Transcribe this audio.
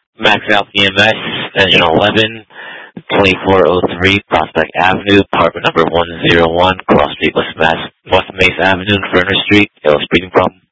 Max out EMS, Engine 11, 2403 Prospect Avenue, apartment number 101, Cross Street, West Mass, North Mace Avenue, Furnace Street, Speeding problem.